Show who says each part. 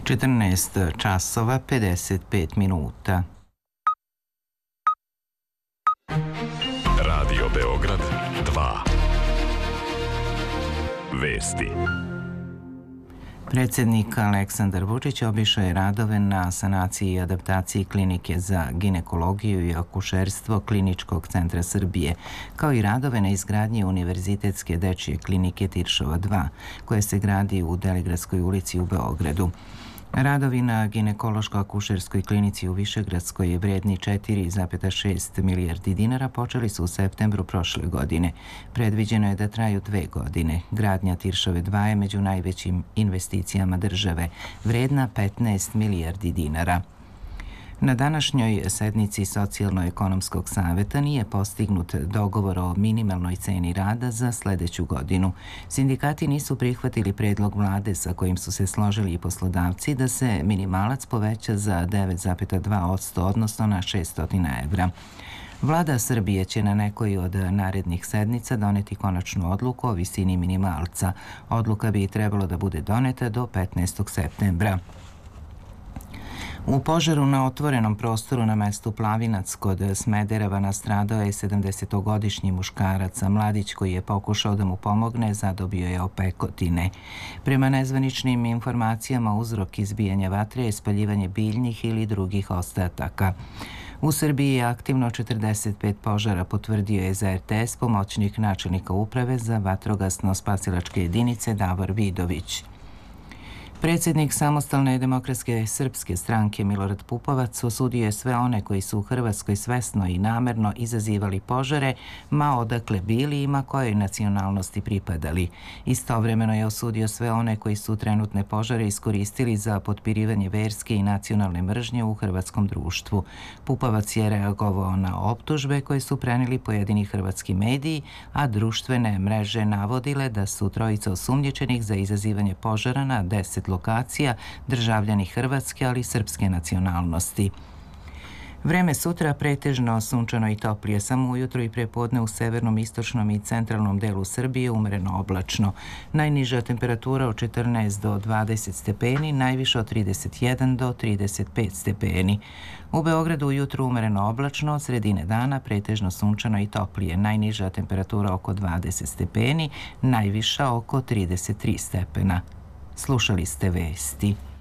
Speaker 1: 14 časova 55 minuta.
Speaker 2: Radio Beograd 2. Vesti.
Speaker 1: Predsjednik Aleksandar Vučić obišao je radove na sanaciji i adaptaciji klinike za ginekologiju i akušerstvo Kliničkog centra Srbije, kao i radove na izgradnji Univerzitetske dečije klinike Tiršova 2, koja se gradi u Deligradskoj ulici u Beogradu. Radovi na ginekološko-akušerskoj klinici u Višegradskoj vredni 4,6 milijardi dinara počeli su u septembru prošle godine. Predviđeno je da traju 2 godine. Gradnja Tiršove 2 je među najvećim investicijama države, vredna 15 milijardi dinara. Na današnjoj sednici Socijalno-ekonomskog saveta nije postignut dogovor o minimalnoj ceni rada za sljedeću godinu. Sindikati nisu prihvatili predlog vlade sa kojim su se složili i poslodavci da se minimalac poveća za 9,2%, odnosno na 600 evra. Vlada Srbije će na nekoj od narednih sednica doneti konačnu odluku o visini minimalca. Odluka bi trebalo da bude doneta do 15. septembra. U požaru na otvorenom prostoru na mestu Plavinac kod Smedereva nastradao je 70-godišnji muškarac, a mladić koji je pokušao da mu pomogne zadobio je opekotine. Prema nezvaničnim informacijama uzrok izbijanja vatre je spaljivanje biljnih ili drugih ostataka. U Srbiji je aktivno 45 požara, potvrdio je za RTS pomoćnik načelnika uprave za vatrogasno-spasilačke jedinice Davor Vidović. Predsjednik Samostalne demokratske srpske stranke Milorad Pupovac osudio je sve one koji su u Hrvatskoj svesno i namerno izazivali požare, ma odakle bili i ma kojoj nacionalnosti pripadali. Istovremeno je osudio sve one koji su trenutne požare iskoristili za potpirivanje verske i nacionalne mržnje u hrvatskom društvu. Pupovac je reagovao na optužbe koje su prenijeli pojedini hrvatski mediji, a društvene mreže navodile da su trojica osumnjičenih za izazivanje požara na 10 lokacija državljani Hrvatske, ali i srpske nacionalnosti. Vreme sutra pretežno sunčano i toplije, samo ujutro i prepodne u severnom, istočnom i centralnom delu Srbije umjereno oblačno. Najniža temperatura od 14 do 20 stepeni, najviša od 31 do 35 stepeni. U Beogradu ujutro umjereno oblačno, od sredine dana pretežno sunčano i toplije, najniža temperatura oko 20 stepeni, najviša oko 33 stepena. Slušali ste vesti.